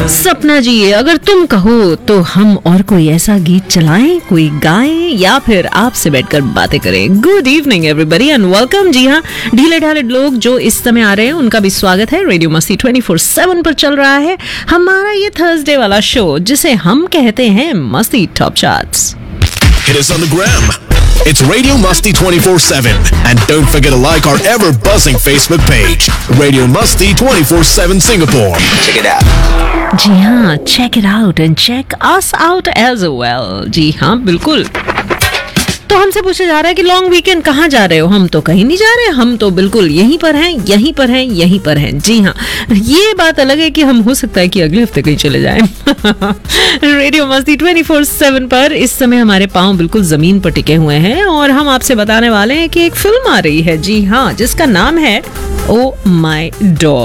सपना जी, अगर तुम कहो तो हम और कोई ऐसा गीत चलाएं, कोई गाएं या फिर आपसे बैठकर बातें करें। Good evening everybody and welcome. जी हाँ, ढीले ढाले लोग जो इस समय आ रहे हैं उनका भी स्वागत है। रेडियो मस्ती 24/7 पर चल रहा है हमारा ये थर्सडे वाला शो जिसे हम कहते हैं मस्ती top charts. Hit us on the gram. It's Radio Musty 24/7. And don't forget to like our ever-buzzing Facebook page, Radio Musty 24/7 Singapore. Check it out. जी हाँ, check it out and check us out as well. जी हाँ, बिल्कुल। तो हमसे पूछा जा रहा है कि लॉन्ग वीकेंड कहाँ जा रहे हो? हम तो कहीं नहीं जा रहे, हम तो बिल्कुल यहीं पर हैं, यहीं पर हैं, यहीं पर हैं। जी हाँ, ये बात अलग है कि हम हो सकता है कि अगले हफ्ते कहीं चले जाएं। रेडियो मस्ती 24/7 पर इस समय हमारे पांव बिल्कुल जमीन पर टिके हुए हैं और हम आपसे बताने वाले हैं कि एक फिल्म आ रही है। जी हाँ, जिसका नाम है ओ माय डॉग।